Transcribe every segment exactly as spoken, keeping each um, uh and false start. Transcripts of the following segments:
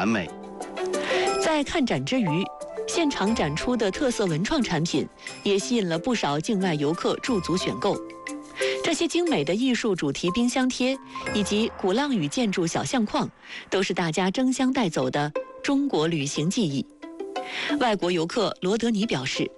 完美。 在看展之余，现场展出的特色文创产品也吸引了不少境外游客驻足选购。这些精美的艺术主题冰箱贴以及鼓浪屿建筑小相框，都是大家争相带走的中国旅行记忆。外国游客罗德尼表示，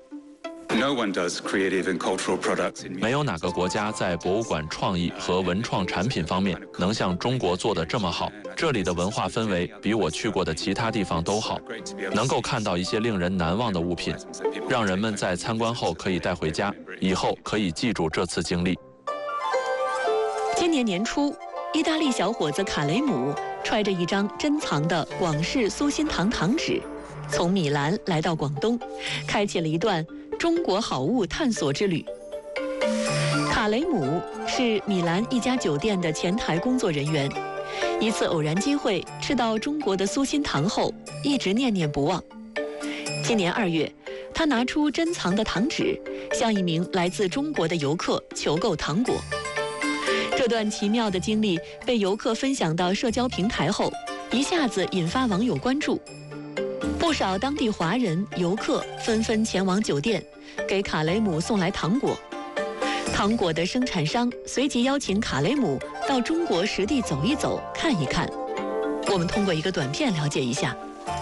没有哪个国家在博物馆创意和文创产品方面能像中国做得这么好。这里的文化氛围比我去过的其他地方都好，能够看到一些令人难忘的物品，让人们在参观后可以带回家，以后可以记住这次经历。 今年年初，意大利小伙子卡雷姆揣着一张珍藏的广式苏心堂糖纸，从米兰来到广东，开启了一段中国好物探索之旅。卡雷姆是米兰一家酒店的前台工作人员，一次偶然机会吃到中国的苏心糖后，一直念念不忘。今年二月，他拿出珍藏的糖纸，向一名来自中国的游客求购糖果。这段奇妙的经历被游客分享到社交平台后，一下子引发网友关注。不少当地华人游客纷纷前往酒店，给卡雷姆送来糖果。糖果的生产商随即邀请卡雷姆到中国实地走一走、看一看。我们通过一个短片了解一下。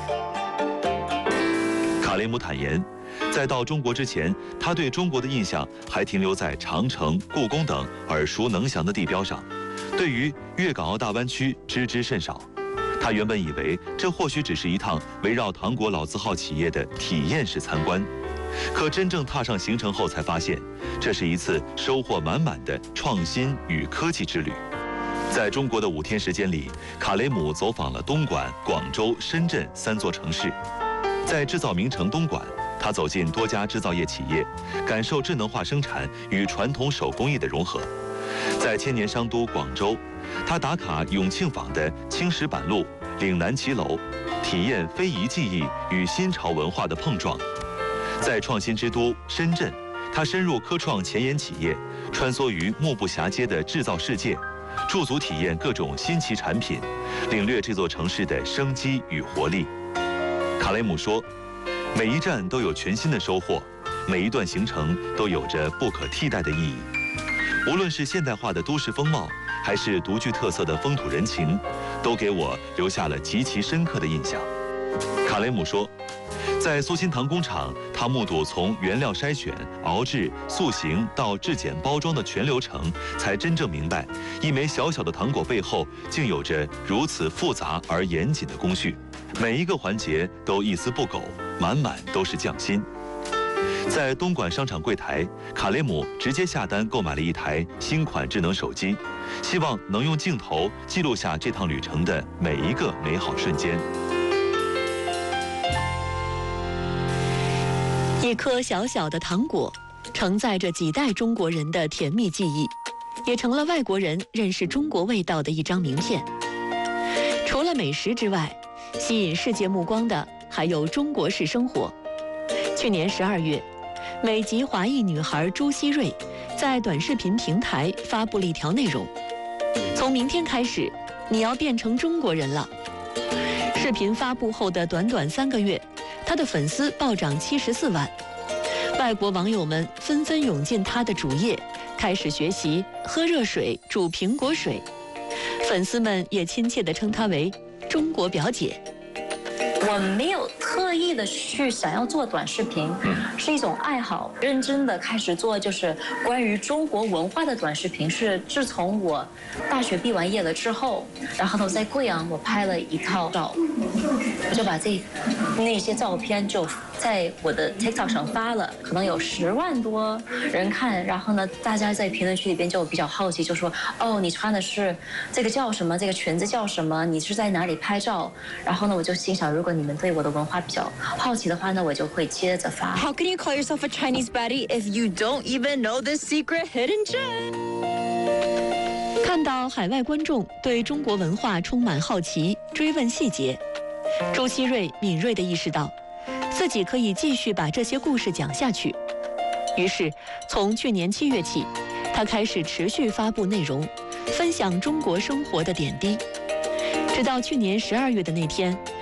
卡雷姆坦言，在到中国之前，他对中国的印象还停留在长城、故宫等耳熟能详的地标上，对于粤港澳大湾区知之甚少。他原本以为这或许只是一趟围绕糖果老字号企业的体验式参观，可真正踏上行程后才发现，这是一次收获满满的创新与科技之旅。在中国的五天时间里，卡雷姆走访了东莞、广州、深圳三座城市。在制造名城东莞，他走进多家制造业企业，感受智能化生产与传统手工艺的融合。在千年商都广州，他打卡永庆坊的青石板路、岭南骑楼，体验非遗技艺与新潮文化的碰撞。在创新之都深圳，他深入科创前沿企业，穿梭于目不暇接的制造世界，驻足体验各种新奇产品，领略这座城市的生机与活力。卡雷姆说，每一站都有全新的收获，每一段行程都有着不可替代的意义。无论是现代化的都市风貌，还是独具特色的风土人情，都给我留下了极其深刻的印象。卡雷姆说，在苏心糖工厂，他目睹从原料筛选、熬制、塑形到制检包装的全流程，才真正明白，一枚小小的糖果背后竟有着如此复杂而严谨的工序，每一个环节都一丝不苟，满满都是匠心。在东莞商场柜台，卡雷姆直接下单购买了一台新款智能手机，希望能用镜头记录下这趟旅程的每一个美好瞬间。 一颗小小的糖果，承载着几代中国人的甜蜜记忆，也成了外国人认识中国味道的一张名片。除了美食之外，吸引世界目光的还有中国式生活。去年十二月，美籍华裔女孩朱希瑞在短视频平台发布了一条内容：从明天开始，你要变成中国人了。视频发布后的短短三个月，她的粉丝暴涨七十四万，外国网友们纷纷涌进她的主页，开始学习喝热水煮苹果水。粉丝们也亲切地称她为中国表姐。 我没有特意的去想要做短视频，是一种爱好。认真的开始做就是关于中国文化的短视频，是自从我大学毕完业了之后，然后呢在贵阳我拍了一套照，我就把这那些照片就在我的 TikTok 上发了，可能有十万多人看。然后呢，大家在评论区里边就比较好奇，就说哦，你穿的是这个叫什么？这个裙子叫什么？你是在哪里拍照？然后呢，我就心想，如果你们对我的文化比较好奇的话，那我就会接着发。 How can you call yourself a Chinese baddie if you don't even know this secret hidden gem？ 看到海外观众对中国文化充满好奇，追问细节，朱希瑞敏锐地意识到，自己可以继续把这些故事讲下去。于是，从去年七月起，他开始持续发布内容，分享中国生活的点滴。直到去年十二月的那天，